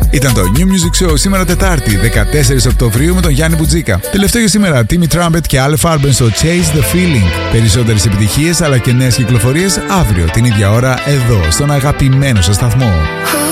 Ήταν το New Music Show σήμερα Τετάρτη, 14 Οκτωβρίου με τον Γιάννη Μπουτζίκα. Τελευταίο για σήμερα, Timmy Trumpet και Aleph Arben στο Chase the Feeling. Περισσότερες επιτυχίες αλλά και νέες κυκλοφορίες αύριο την ίδια ώρα εδώ, στον αγαπημένο σας σταθμό.